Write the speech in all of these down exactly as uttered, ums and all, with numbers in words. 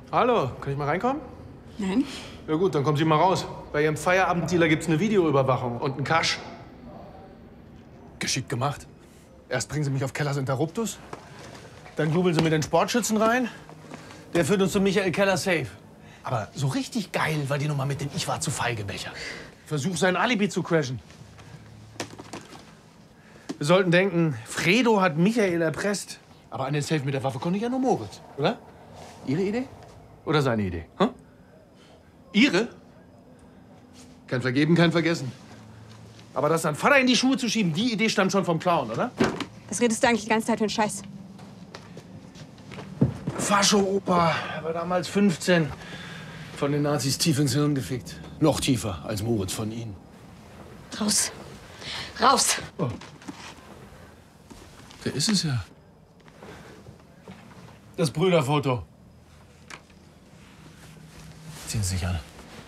Hallo, kann ich mal reinkommen? Nein. Ja gut, dann kommen Sie mal raus. Bei Ihrem Feierabenddealer gibt's eine Videoüberwachung und einen Cash. Geschickt gemacht. Erst bringen Sie mich auf Kellers Interruptus, dann jubeln Sie mit den Sportschützen rein. Der führt uns zu Michael Keller safe. Aber so richtig geil war die Nummer mit dem Ich war zu feige Becher. Versuch, sein Alibi zu crashen. Wir sollten denken, Fredo hat Michael erpresst. Aber an den Safe mit der Waffe konnte ja nur Moritz, oder? Ihre Idee? Oder seine Idee? Hm? Ihre? Kein Vergeben, kein Vergessen. Aber das an Vater in die Schuhe zu schieben, die Idee stammt schon vom Clown, oder? Was redest du eigentlich die ganze Zeit für einen Scheiß? Fascho-Opa, er war damals fünfzehn. Von den Nazis tief ins Hirn gefickt. Noch tiefer als Moritz von Ihnen. Raus. Raus! Oh. Der ist es ja. Das Brüderfoto. Ziehen Sie sich an.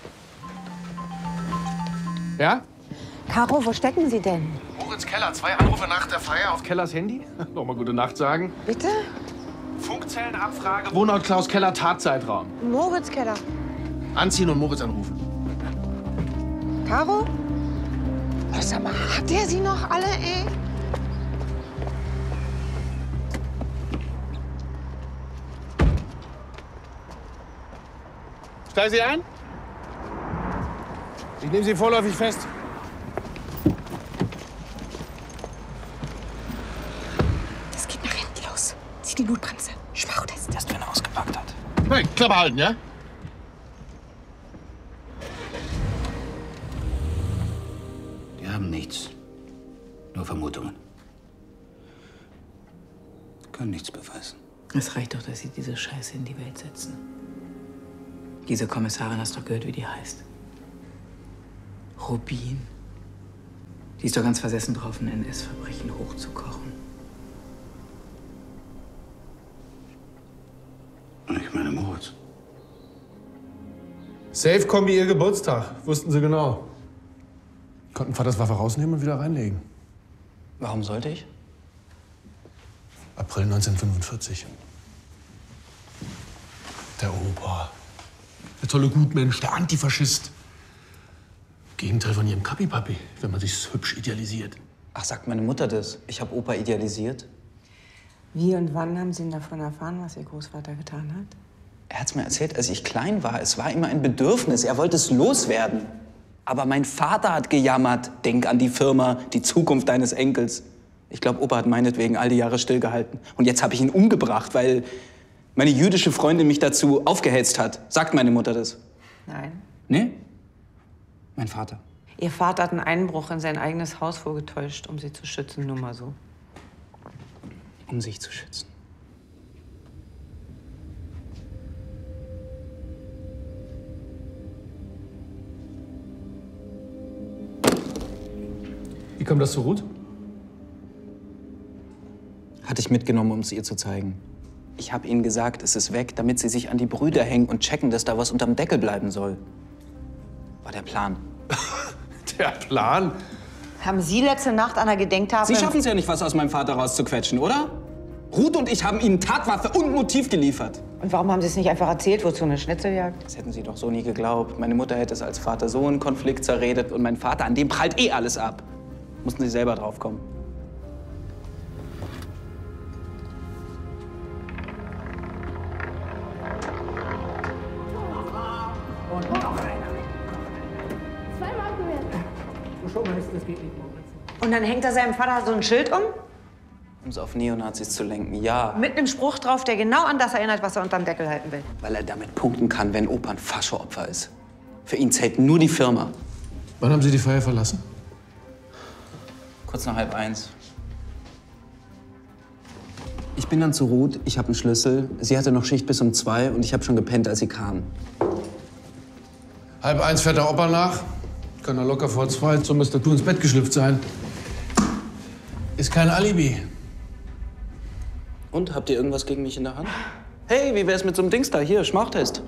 Ja? Caro, wo stecken Sie denn? Moritz Keller, zwei Anrufe nach der Feier auf Kellers Handy. Nochmal gute Nacht sagen. Bitte? Funkzellenabfrage, Wohnort Klaus Keller, Tatzeitraum. Moritz Keller. Anziehen und Moritz anrufen. Caro? Oh, sag mal, hat der sie noch alle, ey? Steigen Sie ein? Ich nehme Sie vorläufig fest. Das geht nach hinten los. Zieh die Notbremse. Schwachtest. Erst wenn er ausgepackt hat. Hey, Klappe halten, ja? Die haben nichts. Nur Vermutungen. Können nichts beweisen. Es reicht doch, dass Sie diese Scheiße in die Welt setzen. Diese Kommissarin, hast doch gehört, wie die heißt. Rubin. Die ist doch ganz versessen drauf, ein N S-Verbrechen hochzukochen. Ich meine Moritz. Safe Kombi, Ihr Geburtstag. Wussten Sie genau. Konnten Vaters Waffe rausnehmen und wieder reinlegen. Warum sollte ich? April neunzehnhundertfünfundvierzig. Der Opa. Der tolle Gutmensch, der Antifaschist. Gegenteil von Ihrem Kapipapi, wenn man sich's hübsch idealisiert. Ach, sagt meine Mutter das? Ich habe Opa idealisiert? Wie und wann haben Sie denn davon erfahren, was Ihr Großvater getan hat? Er hat's mir erzählt, als ich klein war. Es war immer ein Bedürfnis. Er wollte es loswerden. Aber mein Vater hat gejammert. Denk an die Firma, die Zukunft deines Enkels. Ich glaube, Opa hat meinetwegen all die Jahre stillgehalten. Und jetzt habe ich ihn umgebracht, weil meine jüdische Freundin mich dazu aufgehetzt hat. Sagt meine Mutter das? Nein. Nee? Mein Vater. Ihr Vater hat einen Einbruch in sein eigenes Haus vorgetäuscht, um Sie zu schützen, nur mal so. Um sich zu schützen. Wie kam das so gut? Hatte ich mitgenommen, um es ihr zu zeigen. Ich habe ihnen gesagt, es ist weg, damit sie sich an die Brüder hängen und checken, dass da was unterm Deckel bleiben soll. War der Plan. Der Plan? Haben Sie letzte Nacht an der Gedenktafel... Sie schaffen es ja nicht, was aus meinem Vater rauszuquetschen, oder? Ruth und ich haben Ihnen Tatwaffe und Motiv geliefert. Und warum haben Sie es nicht einfach erzählt? Wozu eine Schnitzeljagd? Das hätten Sie doch so nie geglaubt. Meine Mutter hätte es als Vater-Sohn-Konflikt zerredet und mein Vater, an dem prallt eh alles ab. Mussten Sie selber drauf kommen. Und dann hängt er seinem Vater so ein Schild um? Um es auf Neonazis zu lenken, ja. Mit einem Spruch drauf, der genau an das erinnert, was er unterm Deckel halten will. Weil er damit punkten kann, wenn Opa ein Fascho-Opfer ist. Für ihn zählt nur die Firma. Wann haben Sie die Feier verlassen? Kurz nach halb eins. Ich bin dann zu Ruth, ich habe einen Schlüssel. Sie hatte noch Schicht bis um zwei und ich habe schon gepennt, als sie kam. Halb eins fährt der Opa nach. Kann er locker vor zwei zum Mister Tu ins Bett geschlüpft sein. Ist kein Alibi. Und, habt ihr irgendwas gegen mich in der Hand? Hey, wie wär's mit so einem Dings da? Hier, Schmauchtest.